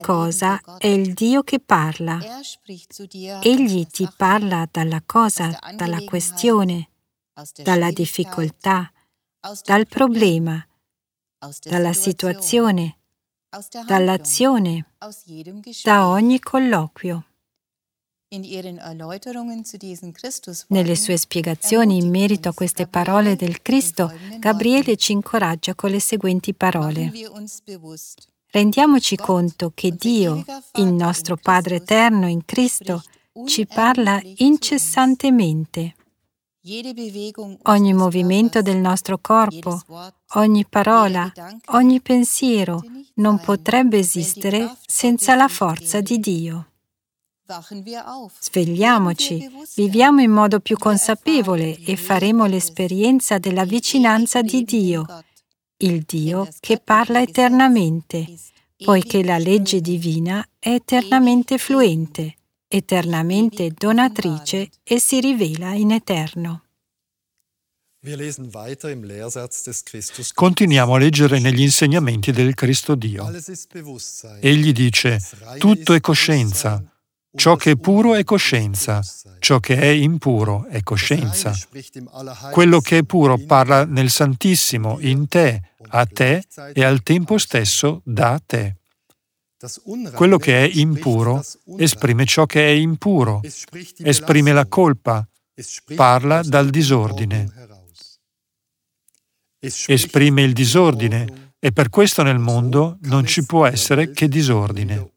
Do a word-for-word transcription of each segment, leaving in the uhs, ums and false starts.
cosa è il Dio che parla. Egli ti parla dalla cosa, dalla questione, dalla difficoltà, dal problema, dalla situazione, dall'azione, da ogni colloquio. Nelle sue spiegazioni in merito a queste parole del Cristo, Gabriele ci incoraggia con le seguenti parole. Rendiamoci conto che Dio, il nostro Padre eterno in Cristo, ci parla incessantemente. Ogni movimento del nostro corpo, ogni parola, ogni pensiero non potrebbe esistere senza la forza di Dio. Svegliamoci, viviamo in modo più consapevole e faremo l'esperienza della vicinanza di Dio, il Dio che parla eternamente, poiché la legge divina è eternamente fluente, eternamente donatrice e si rivela in eterno. Continuiamo a leggere negli insegnamenti del Cristo Dio. Egli dice: tutto è coscienza. Ciò che è puro è coscienza, ciò che è impuro è coscienza. Quello che è puro parla nel Santissimo, in te, a te e al tempo stesso da te. Quello che è impuro esprime ciò che è impuro, esprime la colpa, parla dal disordine. Esprime il disordine e per questo nel mondo non ci può essere che disordine.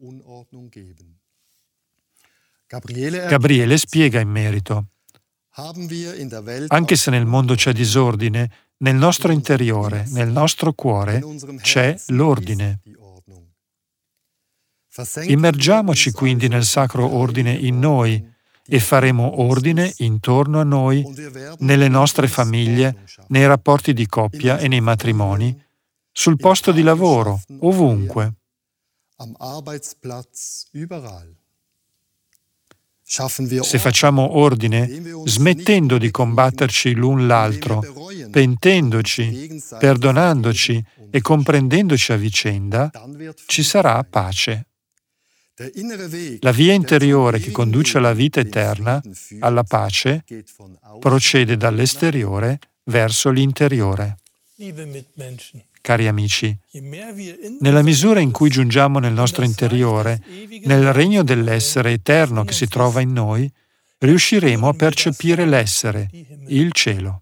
Gabriele spiega in merito: anche se nel mondo c'è disordine, nel nostro interiore, nel nostro cuore, c'è l'ordine. Immergiamoci quindi nel sacro ordine in noi e faremo ordine intorno a noi, nelle nostre famiglie, nei rapporti di coppia e nei matrimoni, sul posto di lavoro, ovunque. Se facciamo ordine, smettendo di combatterci l'un l'altro, pentendoci, perdonandoci e comprendendoci a vicenda, ci sarà pace. La via interiore che conduce alla vita eterna, alla pace, procede dall'esteriore verso l'interiore. Cari amici, nella misura in cui giungiamo nel nostro interiore, nel regno dell'essere eterno che si trova in noi, riusciremo a percepire l'essere, il cielo.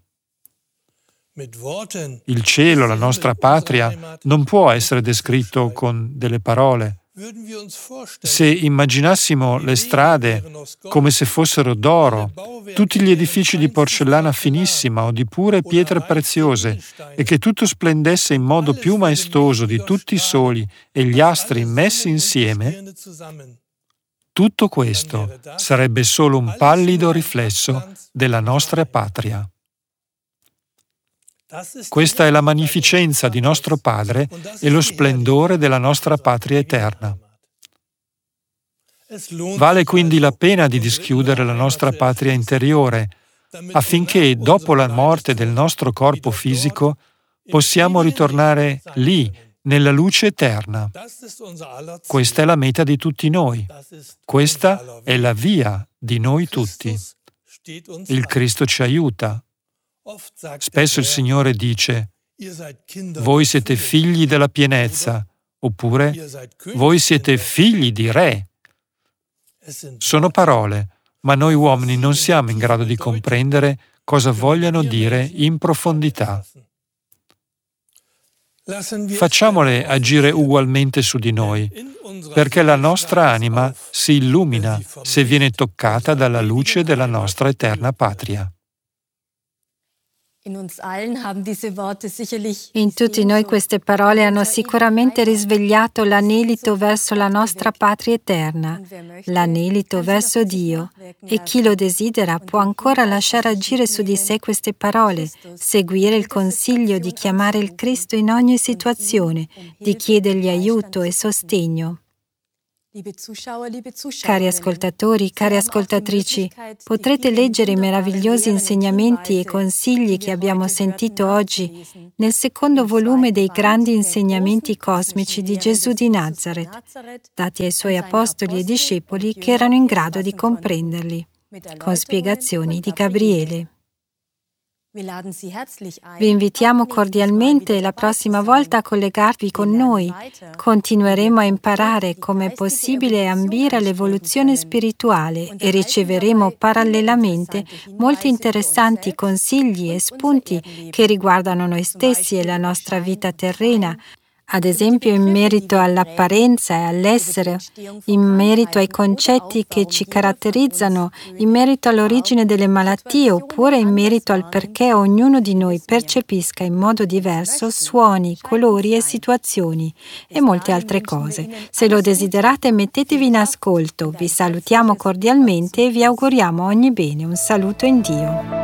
Il cielo, la nostra patria, non può essere descritto con delle parole. Se immaginassimo le strade come se fossero d'oro, tutti gli edifici di porcellana finissima o di pure pietre preziose, e che tutto splendesse in modo più maestoso di tutti i soli e gli astri messi insieme, tutto questo sarebbe solo un pallido riflesso della nostra patria. Questa è la magnificenza di nostro Padre e lo splendore della nostra patria eterna. Vale quindi la pena di dischiudere la nostra patria interiore, affinché dopo la morte del nostro corpo fisico possiamo ritornare lì, nella luce eterna. Questa è la meta di tutti noi. Questa è la via di noi tutti. Il Cristo ci aiuta. Spesso il Signore dice: voi siete figli della pienezza, oppure voi siete figli di re. Sono parole, ma noi uomini non siamo in grado di comprendere cosa vogliano dire in profondità. Facciamole agire ugualmente su di noi, perché la nostra anima si illumina se viene toccata dalla luce della nostra eterna patria. In tutti noi queste parole hanno sicuramente risvegliato l'anelito verso la nostra patria eterna, l'anelito verso Dio, e chi lo desidera può ancora lasciare agire su di sé queste parole, seguire il consiglio di chiamare il Cristo in ogni situazione, di chiedergli aiuto e sostegno. Cari ascoltatori, cari ascoltatrici, potrete leggere i meravigliosi insegnamenti e consigli che abbiamo sentito oggi nel secondo volume dei grandi insegnamenti cosmici di Gesù di Nazaret, dati ai suoi apostoli e discepoli che erano in grado di comprenderli, con spiegazioni di Gabriele. Vi invitiamo cordialmente la prossima volta a collegarvi con noi. Continueremo a imparare come è possibile ambire all'evoluzione spirituale e riceveremo parallelamente molti interessanti consigli e spunti che riguardano noi stessi e la nostra vita terrena, ad esempio in merito all'apparenza e all'essere, in merito ai concetti che ci caratterizzano, in merito all'origine delle malattie, oppure in merito al perché ognuno di noi percepisca in modo diverso suoni, colori e situazioni, e molte altre cose. Se lo desiderate, mettetevi in ascolto. Vi salutiamo cordialmente e vi auguriamo ogni bene. Un saluto in Dio.